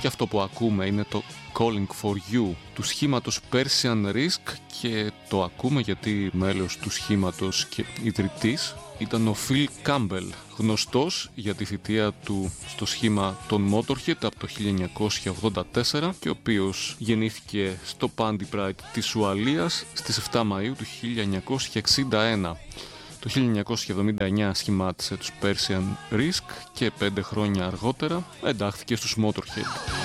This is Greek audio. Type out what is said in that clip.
Και αυτό που ακούμε είναι το Calling for You του σχήματος Persian Risk, και το ακούμε γιατί μέλος του σχήματος και ιδρυτής ήταν ο Phil Campbell, γνωστός για τη θητεία του στο σχήμα των Motorhead από το 1984 και ο οποίος γεννήθηκε στο Pandy Pride της Ουαλίας στις 7 Μαΐου του 1961. Το 1979 σχημάτισε τους Persian Risk και 5 χρόνια αργότερα εντάχθηκε στους Motorhead.